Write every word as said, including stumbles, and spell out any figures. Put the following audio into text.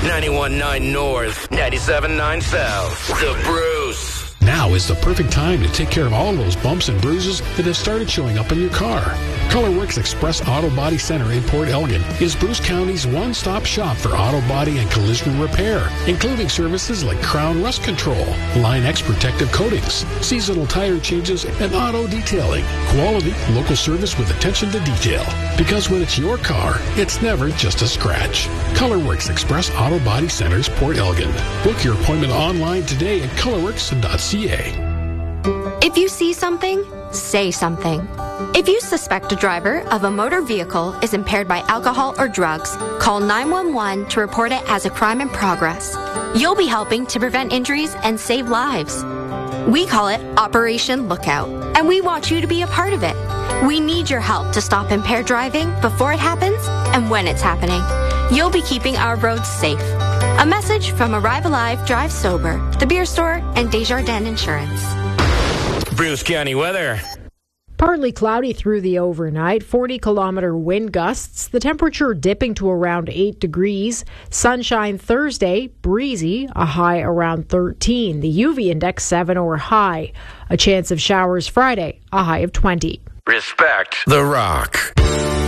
ninety-one point nine North, ninety-seven point nine South. The Bruce. Now is the perfect time to take care of all those bumps and bruises that have started showing up in your car. ColorWorks Express Auto Body Center in Port Elgin is Bruce County's one-stop shop for auto body and collision repair, including services like crown rust control, Line X protective coatings, seasonal tire changes, and auto detailing. Quality, local service with attention to detail. Because when it's your car, it's never just a scratch. ColorWorks Express Auto Body Centers, Port Elgin. Book your appointment online today at colorworks dot c a. If you see something, say something. If you suspect a driver of a motor vehicle is impaired by alcohol or drugs, call nine one one to report it as a crime in progress. You'll be helping to prevent injuries and save lives. We call it Operation Lookout, and we want you to be a part of it. We need your help to stop impaired driving before it happens and when it's happening. You'll be keeping our roads safe. A message from Arrive Alive, Drive Sober, The Beer Store, and Desjardins Insurance. Bruce County weather. Partly cloudy through the overnight, forty kilometer wind gusts, the temperature dipping to around eight degrees. Sunshine Thursday, breezy, a high around thirteen. The U V index seven or high. A chance of showers Friday, a high of twenty. Respect the Rock.